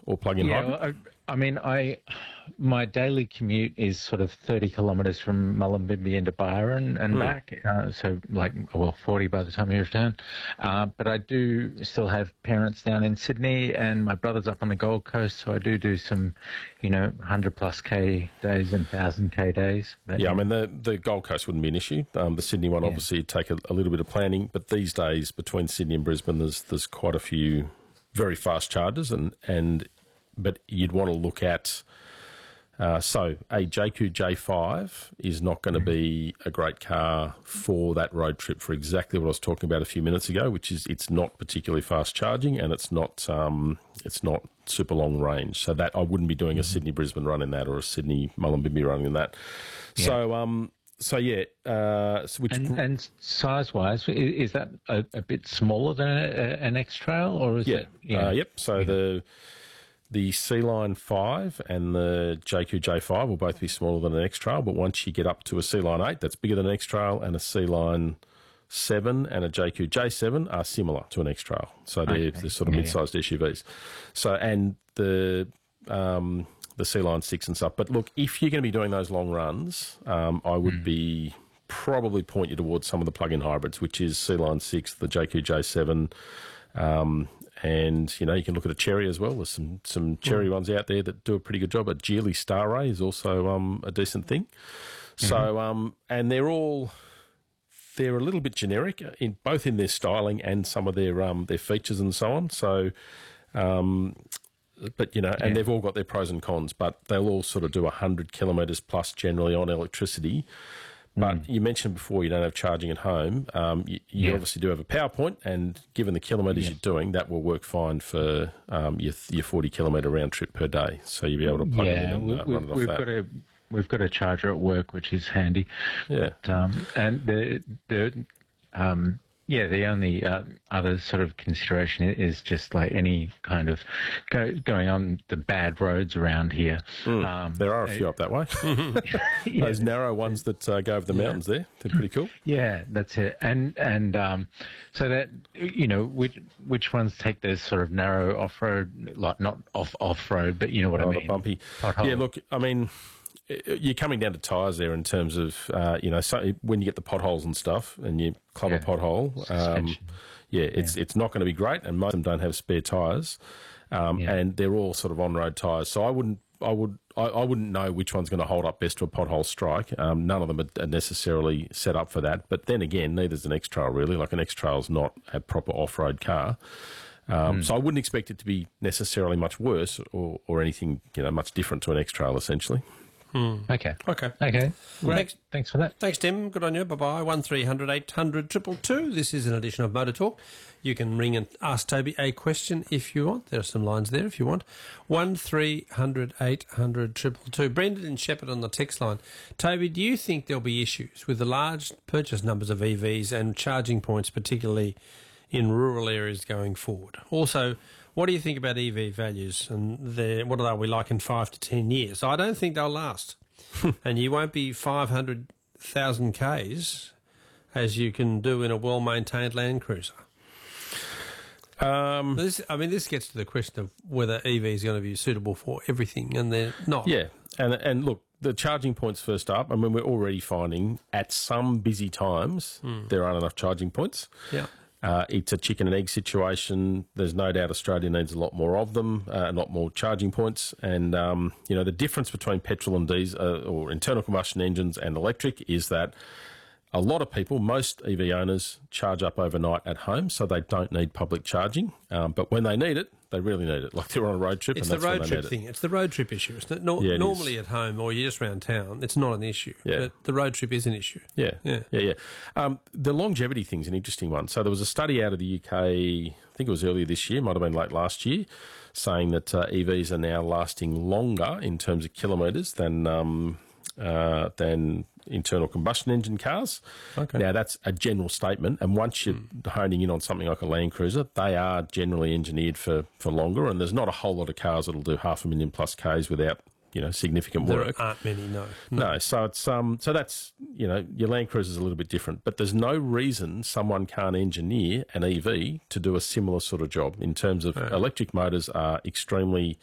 or plug-in hybrid? I mean, my daily commute is sort of 30 kilometres from Mullumbimby into Byron and back, so 40 by the time you return. But I do still have parents down in Sydney, and my brother's up on the Gold Coast, so I do some, 100 plus K days and 1,000 K days. But, I mean, the Gold Coast wouldn't be an issue. The Sydney one, obviously, would take a little bit of planning, but these days between Sydney and Brisbane, there's quite a few very fast chargers, but you'd want to look at. So a JQ J5 is not going to be a great car for that road trip for exactly what I was talking about a few minutes ago, which is it's not particularly fast charging and it's not super long range. So that I wouldn't be doing a Sydney Brisbane run in that or a Sydney Mullumbimby run in that. Yeah. And size-wise, is that a bit smaller than an X-Trail, or is it? Yep. So the C-Line 5 and the JQ J5 will both be smaller than an X-Trail, but once you get up to a C-Line 8, that's bigger than an X-Trail, and a C-Line 7 and a JQ J7 are similar to an X-Trail. So they're sort of mid-sized SUVs. So, and the C-Line 6 and stuff. But look, if you're going to be doing those long runs, I would probably point you towards some of the plug-in hybrids, which is C-Line 6, the JQ J7, and, you can look at a Cherry as well. There's some Cherry ones out there that do a pretty good job. A Geely Star Ray is also a decent thing. So, and they're a little bit generic, both in their styling and some of their features and so on. So, but, and they've all got their pros and cons, but they'll all sort of do 100 kilometres plus generally on electricity. But you mentioned before you don't have charging at home. You obviously do have a power point, and given the kilometres you're doing, that will work fine for your 40 kilometre round trip per day. So you'll be able to plug it in and run it off that. We've got a charger at work, which is handy. Yeah. But, and the only other sort of consideration is just like any kind of going on the bad roads around here. There are a few up that way. Those narrow ones that go over the mountains there, they're pretty cool. Yeah, that's it. And so that, which ones take those sort of narrow off-road, like not off-road, but you know what I mean? Bumpy. Pothole. Yeah, look, I mean, you're coming down to tyres there in terms of, so when you get the potholes and stuff and you club a pothole, it's not going to be great, and most of them don't have spare tyres, and they're all sort of on-road tyres. So I wouldn't know which one's going to hold up best to a pothole strike. None of them are necessarily set up for that. But then again, neither's an X-Trail really. Like an X-Trail's not a proper off-road car. So I wouldn't expect it to be necessarily much worse or anything, much different to an X-Trail essentially. Okay. Great. Thanks for that. Thanks, Tim. Good on you. Bye-bye. 1300 800 222. This is an edition of Motor Talk. You can ring and ask Toby a question if you want. There are some lines there if you want. 1300 800 222. Brendan and Shepherd on the text line. Toby, do you think there'll be issues with the large purchase numbers of EVs and charging points, particularly in rural areas going forward? Also, what do you think about EV values and what are we like in 5 to 10 years? I don't think they'll last. And you won't be 500,000 Ks as you can do in a well-maintained Land Cruiser. This gets to the question of whether EV is going to be suitable for everything, and they're not. Yeah, and look, the charging points first up, I mean, we're already finding at some busy times there aren't enough charging points. Yeah. It's a chicken and egg situation. There's no doubt Australia needs a lot more of them, a lot more charging points. And, the difference between petrol and diesel or internal combustion engines and electric is that a lot of people, most EV owners, charge up overnight at home, so they don't need public charging. But when they need it, they really need it. Like they're on a road trip, it's and that's when they need it. It's the road trip thing. It's the road trip issue. It's not, normally at home or you're just around town, it's not an issue. Yeah. But the road trip is an issue. Yeah. The longevity thing's an interesting one. So there was a study out of the UK, I think it was earlier this year, might have been late last year, saying that EVs are now lasting longer in terms of kilometres than internal combustion engine cars. Okay. Now, that's a general statement, and once you're honing in on something like a Land Cruiser, they are generally engineered for longer, and there's not a whole lot of cars that'll do 500,000 plus Ks without significant work. There aren't many, no. No, so it's so that's your Land Cruiser is a little bit different, but there's no reason someone can't engineer an EV to do a similar sort of job in terms of electric motors are extremely